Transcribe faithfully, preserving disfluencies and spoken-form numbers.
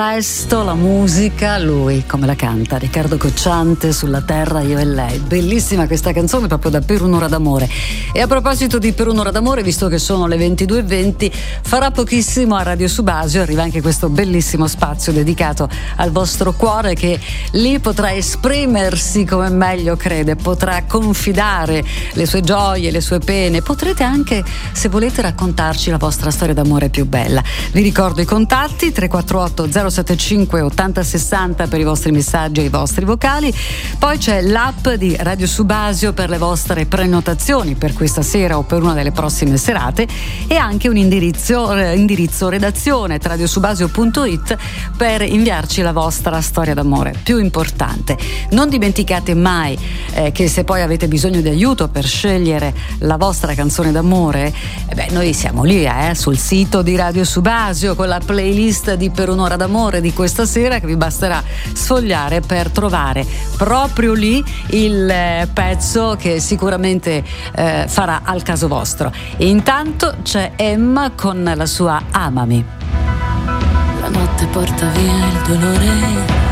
Presto la musica, lui come la canta, Riccardo Cocciante, Sulla terra io e lei. Bellissima questa canzone, proprio da Per un'ora d'amore. E a proposito di Per un'ora d'amore, visto che sono le ventidue e venti, farà pochissimo a Radio Subasio arriva anche questo bellissimo spazio dedicato al vostro cuore, che lì potrà esprimersi come meglio crede, potrà confidare le sue gioie, le sue pene. Potrete anche, se volete, raccontarci la vostra storia d'amore più bella. Vi ricordo i contatti: tre quattro otto zero sette cinque ottanta sessanta per i vostri messaggi e i vostri vocali. Poi c'è l'app di Radio Subasio per le vostre prenotazioni per questa sera o per una delle prossime serate, e anche un indirizzo, eh, indirizzo redazione radiosubasio punto it per inviarci la vostra storia d'amore più importante. Non dimenticate mai eh, che se poi avete bisogno di aiuto per scegliere la vostra canzone d'amore, eh beh, noi siamo lì eh, sul sito di Radio Subasio con la playlist di Per un'ora d'amore di questa sera, che vi basterà sfogliare per trovare proprio lì il eh, pezzo che sicuramente eh, farà al caso vostro. E intanto c'è Emma con la sua Amami. La notte porta via il dolore,